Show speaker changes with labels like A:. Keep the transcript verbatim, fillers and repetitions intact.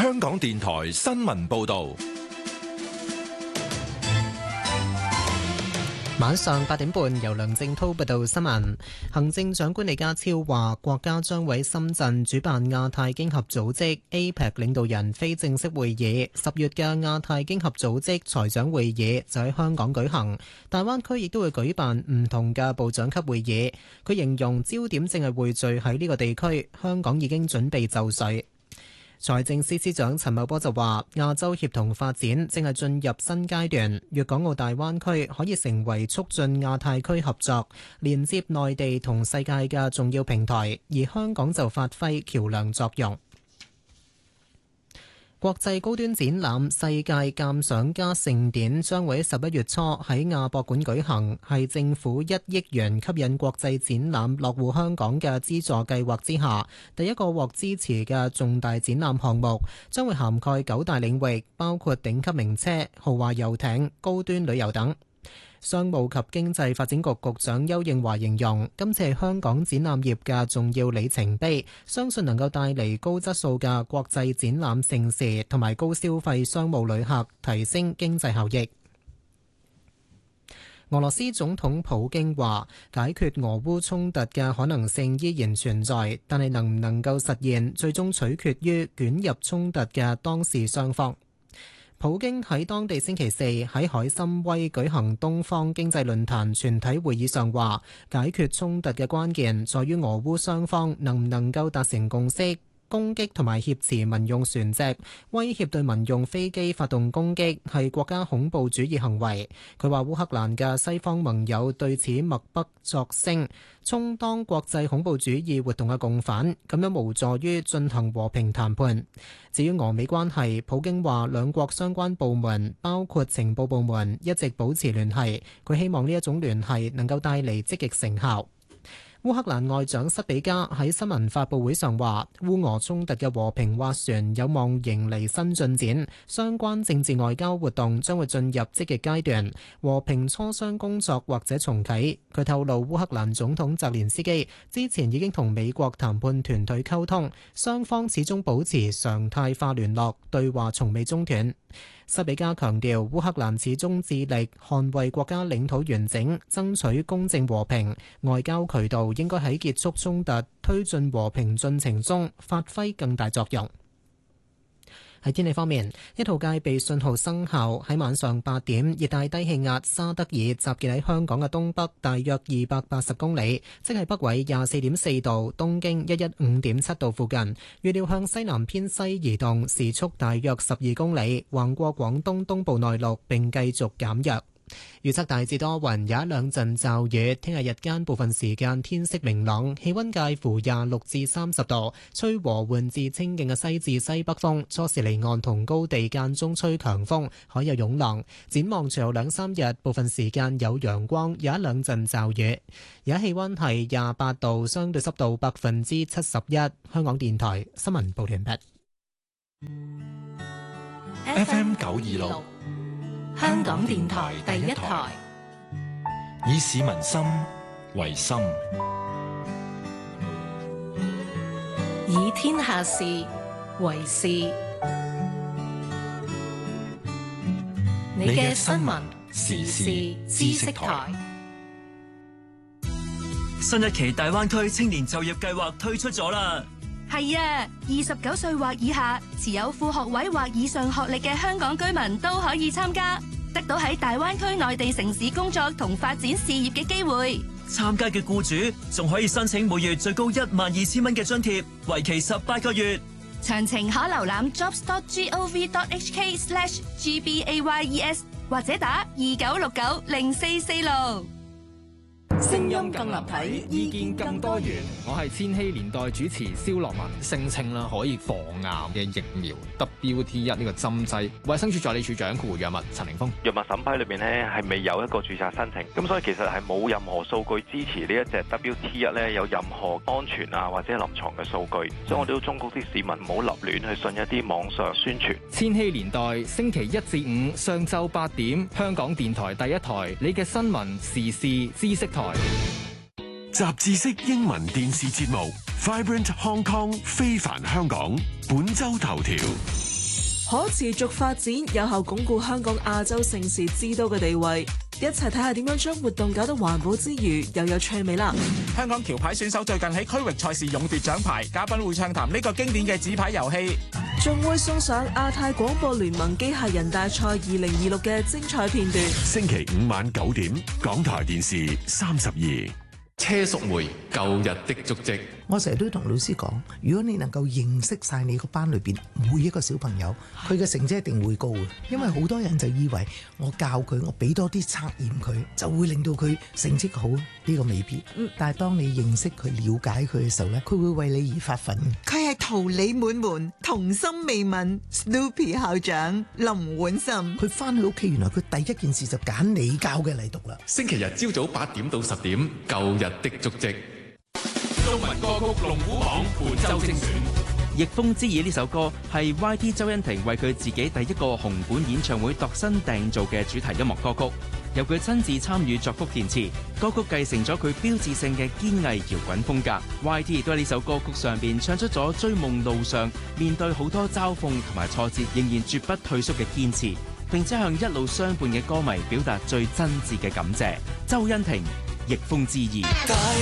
A: 香港電台新聞報道。
B: 晚上八點半，由梁正滔報道新聞。行政長官李家超話，國家將喺深圳主辦亞太經合組織 A P E C 領導人非正式會議，十月嘅亞太經合組織財長會議就喺香港舉行。大灣區亦都會舉辦唔同嘅部長級會議。佢形容焦點正係匯聚喺呢個地區，香港已經準備就緒。財政司司長陳茂波就話，亞洲協同發展正係進入新階段，粵港澳大灣區可以成為促進亞太區合作、連接內地同世界嘅重要平台，而香港就發揮橋樑作用。國際高端展覽世界鑑賞家盛典將會喺十一月初喺亞博館舉行，係政府一億元吸引國際展覽落戶香港嘅資助計劃之下第一個獲支持嘅重大展覽項目，將會涵蓋九大領域，包括頂級名車、豪華遊艇、高端旅遊等。商務及經濟發展局局長邱應華形容，今次係香港展覽業嘅重要里程碑，相信能夠帶嚟高質素嘅國際展覽盛事同埋高消費商務旅客，提升經濟效益。俄羅斯總統普京話，解決俄烏衝突嘅可能性依然存在，但係能唔能夠實現，最終取決於捲入衝突嘅當事雙方。普京喺當地星期四喺海參崴舉行東方經濟論壇全體會議上話，解決衝突嘅關鍵在於俄烏雙方能唔能夠達成共識。攻擊同埋挾持民用船隻，威脅對民用飛機發動攻擊，係國家恐怖主義行為。佢話烏克蘭嘅西方盟友對此默不作聲，充當國際恐怖主義活動嘅共犯，咁樣無助於進行和平談判。至於俄美關係，普京話兩國相關部門，包括情報部門，一直保持聯繫。佢希望呢一種聯繫能夠帶嚟積極成效。烏克蘭外長塞比加喺新聞發佈會上話，烏俄衝突嘅和平斡旋有望迎嚟新進展，相關政治外交活動將會進入積極階段，和平磋商工作或者重啟。佢透露，烏克蘭總統澤連斯基之前已經同美國談判團隊溝通，雙方始終保持常態化聯絡，對話從未中斷。塞比加強調，烏克蘭始終致力捍衛國家領土完整，爭取公正和平，外交渠道應該喺結束衝突、推進和平進程中發揮更大作用。喺天氣方面，一號戒備信號生效。喺晚上八點，熱帶低氣壓沙德爾集結喺香港嘅東北大約二百八十公里，即係北緯廿四點四度、東經一一五點七度附近。預料向西南偏西移動，時速大約十二公里，橫過廣東東部內陸並繼續減弱。預測大致多雲，有一兩陣驟雨。聽日日間部分時間天色明朗，氣溫介乎廿六至三十度，吹和緩至清勁嘅西至西北風。初時離岸同高地間中吹強風，海有湧浪。展望隨後兩三日，部分時間有陽光，有一兩陣驟雨。而家氣溫係廿八度，相對濕度百分之七十一。香港電台新聞報完畢。
A: F M 九二六。
C: 香港電台第一台，
A: 以市民心為心，
C: 以天下事為事。你嘅新聞時事知識台。
D: 新一期大灣區青年就業計劃推出咗啦。
E: 係啊，二十九歲或以下，持有副學位或以上學歷嘅香港居民都可以參加，得到喺大灣區內地城市工作同發展事業嘅機會。
D: 參加嘅僱主仲可以申請每月最高一萬二千蚊嘅津貼，為期十八個月。
E: 詳情可瀏覽 jobs dot gov dot hk slash gbayes 或者打二九六九零四四六。
F: 聲音更立體，意見更多元。我係千禧年代主持蕭樂文。聲稱啦可以防癌嘅疫苗 W T 一呢個針劑，衛生署助理署長顧藥物陳凌峰。
G: 藥物審批裏面咧係未有一個註冊申請，咁所以其實係冇任何數據支持呢一隻 W T 一咧有任何安全啊或者臨床嘅數據，所以我哋都忠告啲市民唔好立亂去信一啲網上宣傳。
F: 千禧年代星期一至五上晝八點，香港電台第一台，你嘅新聞時事知識台。
H: 雜誌式英文電視節目 Vibrant Hong Kong 非凡香港本周頭條。
I: 可持續發展，有效鞏固香港亞洲盛事之都嘅地位。一齊睇下點樣將活動搞得環保之餘又有趣味啦！
J: 香港橋牌選手最近喺區域賽事勇奪獎牌，嘉賓會暢談呢個經典嘅紙牌遊戲，
I: 仲會送上亞太廣播聯盟機械人大賽二零二六嘅精彩片段。
H: 星期五晚九點，港台電視三十二。
K: 車淑梅舊日的足跡。
L: 我成日都同老師講，如果你能夠認識晒你個班裏邊每一個小朋友，佢嘅成績一定會高嘅。因為好多人就以為我教佢，我俾多啲測驗佢，就會令到佢成績好。呢個未必。嗯、但係當你認識佢、了解佢嘅時候咧，佢會為你而發奮。
M: 佢係桃李滿門、童心未泯 Snoopy 校長林婉心。
L: 佢翻去屋企，原來佢第一件事就揀你教嘅嚟讀啦。
K: 星期日朝早八點到十點，舊日的足跡。中文歌曲龍虎榜本周精選。
N: 《逆風之耳》呢首歌係 Y T 周欣婷為佢自己第一個紅館演唱會度身訂造嘅主題音樂歌曲，由佢親自參與作曲填詞。歌曲繼承咗佢標誌性嘅堅毅搖滾風格。Y T 亦都喺呢首歌曲上邊唱出咗追夢路上面對好多嘲諷同埋挫折，仍然絕不退縮嘅堅持，並且向一路相伴嘅歌迷表達最真摯嘅感謝。周欣婷，《逆風之耳》。